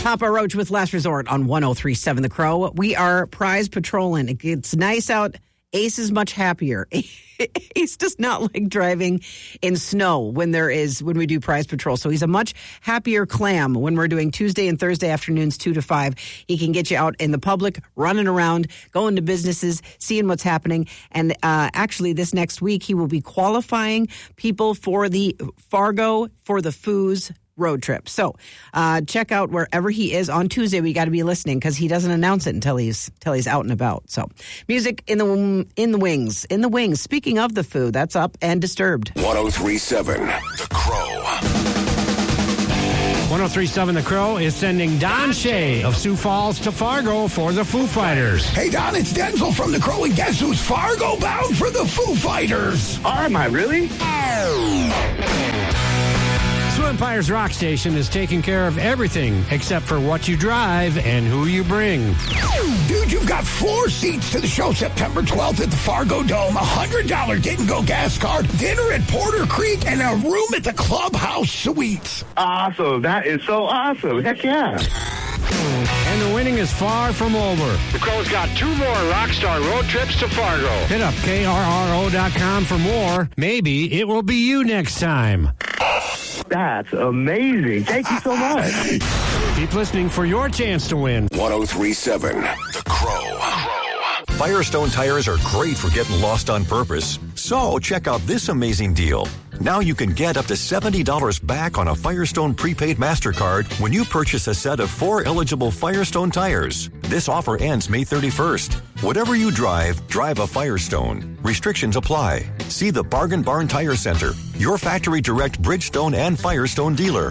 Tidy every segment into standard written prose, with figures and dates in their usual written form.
Papa Roach with Last Resort on 103.7 The Crow. We are prize patrolling. It's nice out. Ace is much happier. Ace does not like driving in snow when we do prize patrol. So he's a much happier clam when we're doing Tuesday and Thursday afternoons 2 to 5. He can get you out in the public, running around, going to businesses, seeing what's happening. And actually this next week, he will be qualifying people for the Fargo for the Foos road trip. So check out wherever he is on Tuesday. We got to be listening because he doesn't announce it until he's out and about. So music in the wings. Speaking of the Foo, that's up and Disturbed. 103.7 The Crow. 103.7 The Crow is sending Don Shea of Sioux Falls to Fargo for the Foo Fighters. Hey, Don, it's Denzel from The Crow, and guess who's Fargo bound for the Foo Fighters? Oh, am I really? Sioux Empire's rock station is taking care of everything except for what you drive and who you bring. Dude, you've got floor seats to the show September 12th at the Fargo Dome, a $100 get-and-go gas card, dinner at Porter Creek, and a room at the Clubhouse Suites. Awesome. That is so awesome. Heck yeah. And the winning is far from over. The Crow's got 2 more Rockstar road trips to Fargo. Hit up KRRO.com for more. Maybe it will be you next time. That's amazing. Thank you so much. Keep listening for your chance to win. 103.7 The Crow. Firestone tires are great for getting lost on purpose. So check out this amazing deal. Now you can get up to $70 back on a Firestone prepaid MasterCard when you purchase a set of 4 eligible Firestone tires. This offer ends May 31st. Whatever you drive a Firestone. Restrictions apply. See the Bargain Barn Tire Center, your factory direct Bridgestone and Firestone dealer,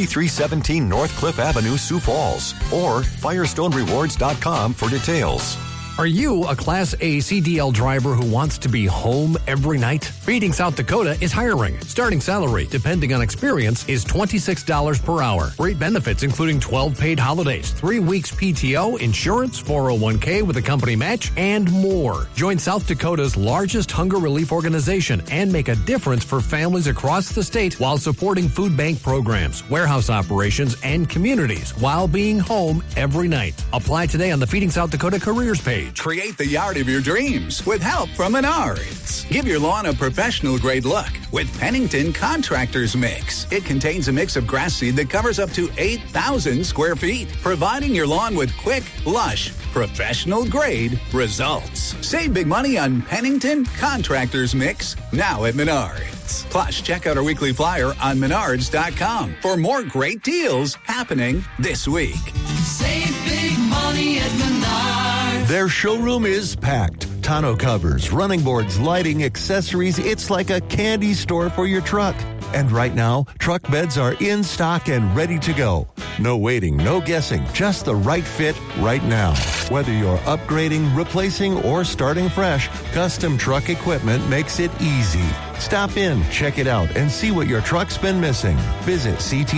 3317 North Cliff Avenue, Sioux Falls, or FirestoneRewards.com for details. Are you a Class A CDL driver who wants to be home every night? Feeding South Dakota is hiring. Starting salary, depending on experience, is $26 per hour. Great benefits including 12 paid holidays, 3 weeks PTO, insurance, 401k with a company match, and more. Join South Dakota's largest hunger relief organization and make a difference for families across the state while supporting food bank programs, warehouse operations, and communities while being home every night. Apply today on the Feeding South Dakota careers page. Create the yard of your dreams with help from Menards. Give your lawn a professional-grade look with Pennington Contractors Mix. It contains a mix of grass seed that covers up to 8,000 square feet, providing your lawn with quick, lush, professional-grade results. Save big money on Pennington Contractors Mix now at Menards. Plus, check out our weekly flyer on Menards.com for more great deals happening this week. Save big money at Menards. Their showroom is packed. Tonneau covers, running boards, lighting, accessories. It's like a candy store for your truck. And right now, truck beds are in stock and ready to go. No waiting, no guessing, just the right fit right now. Whether you're upgrading, replacing, or starting fresh, Custom Truck Equipment makes it easy. Stop in, check it out, and see what your truck's been missing. Visit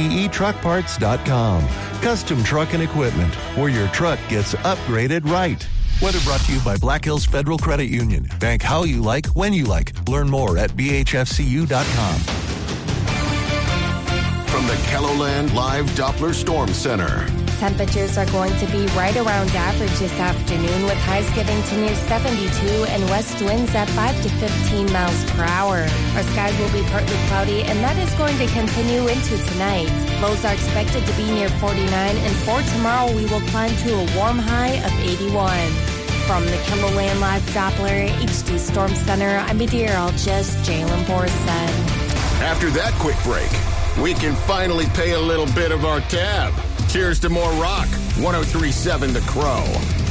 CTETruckparts.com. Custom Truck and Equipment, where your truck gets upgraded right. Weather brought to you by Black Hills Federal Credit Union. Bank how you like, when you like. Learn more at BHFCU.com. From the KELOLAND Live Doppler Storm Center. Temperatures are going to be right around average this afternoon, with highs getting to near 72 and west winds at 5 to 15 miles per hour. Our skies will be partly cloudy, and that is going to continue into tonight. Lows are expected to be near 49, and for tomorrow we will climb to a warm high of 81. From the KELOLAND Live Doppler HD Storm Center, I'm meteorologist Jalen Borson. After that quick break, we can finally pay a little bit of our tab. Cheers to more rock. 103.7 The Crow.